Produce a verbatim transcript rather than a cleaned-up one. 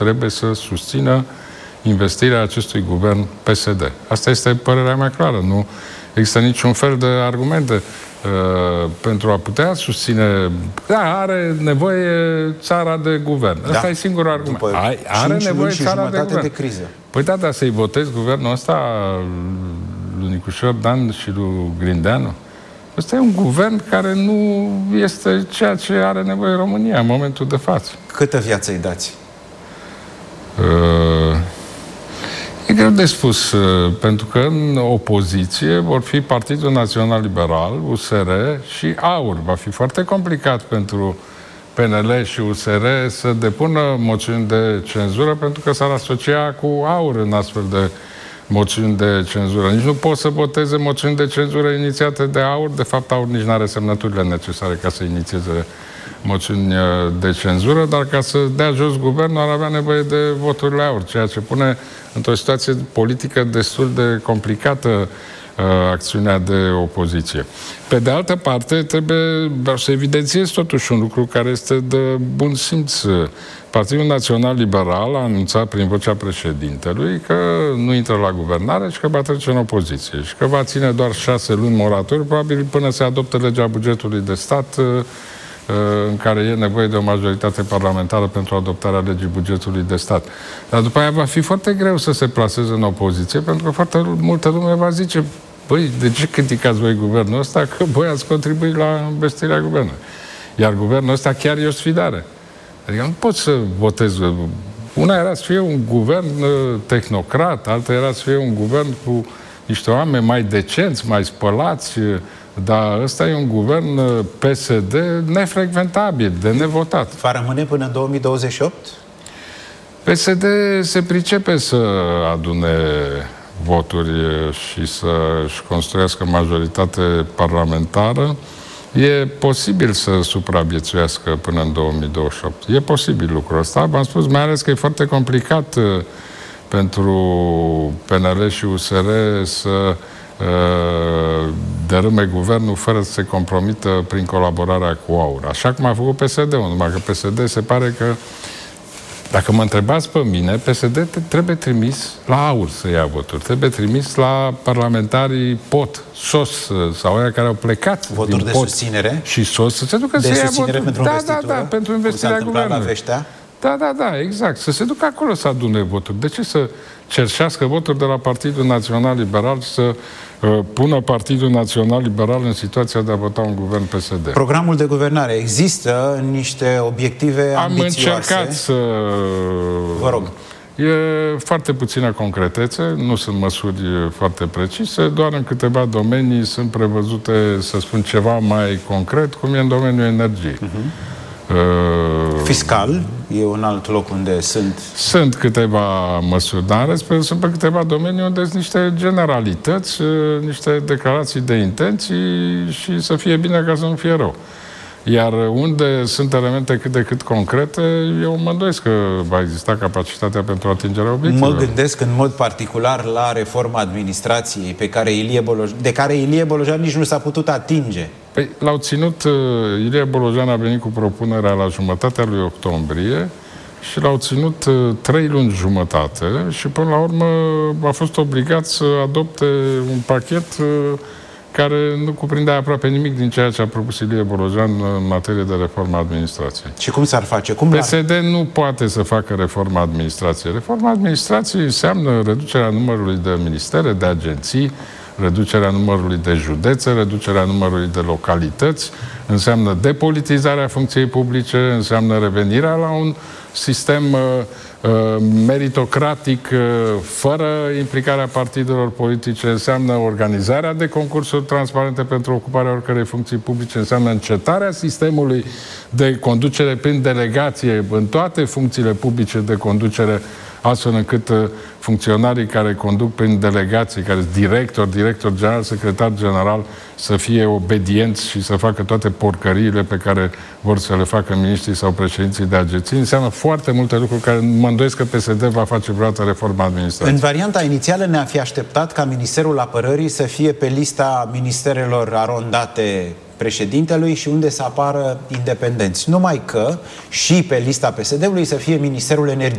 trebuie să susțină investirea acestui guvern P S D. Asta este părerea mea clară. Nu există niciun fel de argumente uh, pentru a putea susține. Da, are nevoie țara de guvern. Da. Asta e singurul argument. După are nevoie țara de guvern. De criză. Păi da, dar să-i votezi guvernul ăsta lui Nicușor Dan și lui Grindeanu? Ăsta e un guvern care nu este ceea ce are nevoie România în momentul de față. Câtă viață îi dați? Uh, e greu de spus, uh, pentru că în opoziție vor fi Partidul Național Liberal, U S R și AUR. Va fi foarte complicat pentru P N L și U S R să depună moțiuni de cenzură, pentru că s-ar asocia cu AUR în astfel de moțiuni de cenzură. Nici nu pot să voteze moțiuni de cenzură inițiate de AUR. De fapt, AUR nici nu are semnăturile necesare ca să inițieze moțiuni de cenzură, dar ca să dea jos guvernul ar avea nevoie de voturile AUR, ceea ce pune într-o situație politică destul de complicată uh, acțiunea de opoziție. Pe de altă parte, trebuie să evidențiez totuși un lucru care este de bun simț. Partidul Național Liberal a anunțat prin vocea președintelui că nu intră la guvernare și că va trece în opoziție și că va ține doar șase luni moratoriu, probabil până se adoptă legea bugetului de stat, în care e nevoie de o majoritate parlamentară pentru adoptarea legii bugetului de stat. Dar după aia va fi foarte greu să se plaseze în opoziție, pentru că foarte multă lume va zice: băi, de ce criticați voi guvernul ăsta? Că voi ați contribuit la investirea guvernului. Iar guvernul ăsta chiar e o sfidare. Adică nu pot să votez. Una era să fie un guvern tehnocrat, alta era să fie un guvern cu niște oameni mai decenți, mai spălați, dar ăsta e un guvern P S D nefrecventabil, de nevotat. Va rămâne până în două mii douăzeci și opt? P S D se pricepe să adune voturi și să-și construiască majoritate parlamentară. E posibil să supraviețuiască până în două mii douăzeci și opt. E posibil lucrul ăsta. V-am spus, mai ales că e foarte complicat pentru P N L și U S R să uh, dărâme guvernul fără să se compromită prin colaborarea cu AUR. Așa cum a făcut P S D-ul. Numai că P S D se pare că, dacă mă întrebați pe mine, P S D trebuie trimis la AUR să ia voturi. Trebuie trimis la parlamentarii P O T, S O S, sau aia care au plecat voturi din de P O T susținere și S O S să se ducă de să ia susținere voturi. pentru Da, investitură? da, da, pentru investirea guvernului. La Veștea? Da, da, da, exact. Să se ducă acolo să adune voturi. De ce să cerșească voturi de la Partidul Național Liberal și să uh, pună Partidul Național Liberal în situația de a vota un guvern P S D? Programul de guvernare există niște obiective Am ambițioase. Am încercat să... Vă rog. E foarte puțină concretețe, nu sunt măsuri foarte precise, doar în câteva domenii sunt prevăzute, să spun, ceva mai concret, cum e în domeniul energiei. Uh-huh. Fiscal e un alt loc unde sunt... Sunt câteva măsuri, dar sunt pe câteva domenii unde sunt niște generalități, niște declarații de intenții și să fie bine ca să nu fie rău. Iar unde sunt elemente cât de cât concrete, eu mă îndoiesc că va exista capacitatea pentru atingerea obiectivelor. Mă gândesc în mod particular la reforma administrației pe care Ilie Bolojan, de care Ilie Bolojan nici nu s-a putut atinge. Păi, l-au ținut, Ilie Bolojan a venit cu propunerea la jumătatea lui octombrie și l-au ținut trei luni jumătate și până la urmă a fost obligat să adopte un pachet care nu cuprindea aproape nimic din ceea ce a propus Ilie Bolojan în materie de reforma administrației. Și cum s-ar face? Cum P S D nu poate să facă reforma administrației. Reforma administrației înseamnă reducerea numărului de ministere, de agenții, reducerea numărului de județe, reducerea numărului de localități, înseamnă depolitizarea funcției publice, înseamnă revenirea la un sistem uh, uh, meritocratic uh, fără implicarea partidelor politice, înseamnă organizarea de concursuri transparente pentru ocuparea oricărei funcții publice, înseamnă încetarea sistemului de conducere prin delegație în toate funcțiile publice de conducere, astfel încât uh, funcționarii care conduc prin delegații, care sunt director, director general, secretar general, să fie obedienți și să facă toate porcăriile pe care vor să le facă miniștrii sau președinții de agenții. Înseamnă foarte multe lucruri care mă îndoiesc că P S D va face vreodată reforma administrației. În varianta inițială ne-a fi așteptat ca Ministerul Apărării să fie pe lista ministerelor arondate președintelui și unde să apară independenți. Numai că și pe lista P S D-ului să fie Ministerul Energiei.